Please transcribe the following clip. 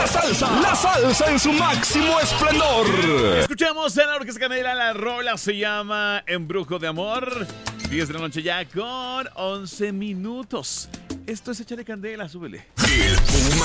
La salsa en su máximo esplendor. Escuchamos en la Orquesta Candela, la rola se llama Embrujo de Amor. 10 de la noche ya con 11 minutos. Esto es Échale Candela, súbele. El Puma